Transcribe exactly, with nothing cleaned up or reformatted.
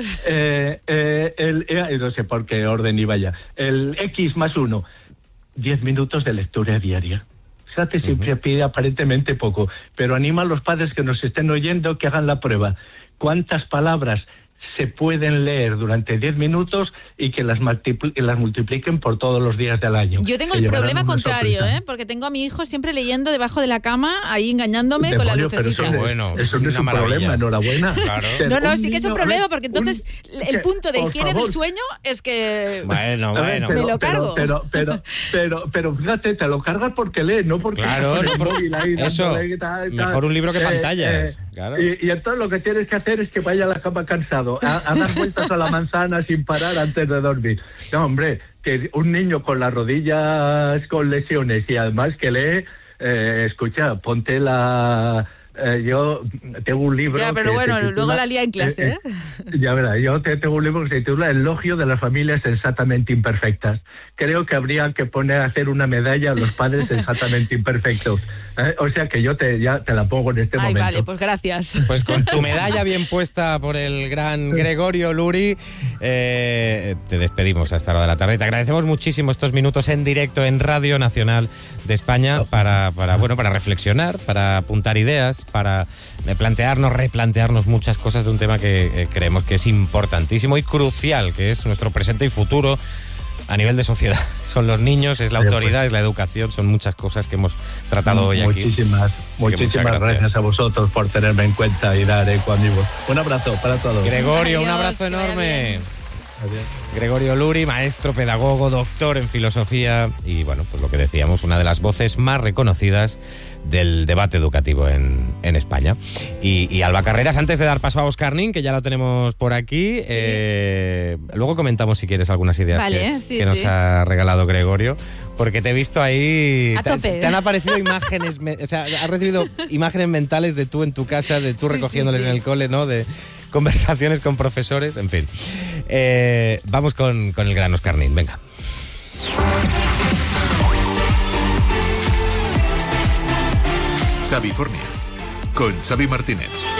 Eh, eh, el, eh, no sé por qué orden iba ya. El X más uno, diez minutos de lectura diaria. Fíjate, siempre uh-huh. pide aparentemente poco, pero anima a los padres que nos estén oyendo que hagan la prueba. ¿Cuántas palabras se pueden leer durante diez minutos y que las, multipl- las multipliquen por todos los días del año? Yo tengo el problema contrario, ¿eh? Porque tengo a mi hijo siempre leyendo debajo de la cama, ahí engañándome Demonio, con la lucecita. Pero eso, bueno, eso no es un maravilla. Problema, enhorabuena. Claro. No, no, sí que es un problema, porque entonces un, el punto de higiene del sueño es que bueno, bueno. me lo cargo. Pero, pero, pero, pero, pero fíjate, te lo cargas porque lees, no porque... Claro, no, por... ahí, eso, tal, tal. Mejor un libro que eh, pantallas. Eh, claro. y, y entonces lo que tienes que hacer es que vaya a la cama cansado, a, a dar vueltas a la manzana sin parar antes de dormir. No, hombre, que un niño con las rodillas con lesiones y además que lee, eh, escucha, ponte la... Eh, yo tengo un libro... Ya, pero bueno, titula, luego la lía en clase, ¿eh? eh ya verás, yo te, tengo un libro que se titula Elogio de las familias sensatamente imperfectas. Creo que habría que poner a hacer una medalla a los padres sensatamente imperfectos. ¿Eh? O sea que yo te, ya te la pongo en este Ay, momento. Vale, pues gracias. Pues con tu medalla bien puesta por el gran Gregorio Luri, eh, te despedimos a esta hora de la tarde. Te agradecemos muchísimo estos minutos en directo en Radio Nacional de España para, para, bueno, para reflexionar, para apuntar ideas, para plantearnos, replantearnos muchas cosas de un tema que eh, creemos que es importantísimo y crucial, que es nuestro presente y futuro a nivel de sociedad. Son los niños, es la autoridad, es la educación, son muchas cosas que hemos tratado hoy aquí. Muchísimas, muchísimas gracias. gracias a vosotros por tenerme en cuenta y dar eco, amigos. Un abrazo para todos. Gregorio, Adiós, un abrazo enorme. Adiós. Gregorio Luri, maestro, pedagogo, doctor en filosofía y, bueno, pues lo que decíamos, una de las voces más reconocidas del debate educativo en, en España. Y, y Alba Carreras, antes de dar paso a Óscar Nin, que ya lo tenemos por aquí, sí. eh, luego comentamos si quieres algunas ideas vale, que, sí, que nos sí. ha regalado Gregorio, porque te he visto ahí... A te, tope. te han aparecido imágenes, o sea, has recibido imágenes mentales de tú en tu casa, de tú sí, recogiéndoles sí, sí. en el cole, ¿no? De conversaciones con profesores, en fin. Eh, vamos con, con el gran Óscar Nin, venga. Xavifornia, con Xavi Martínez.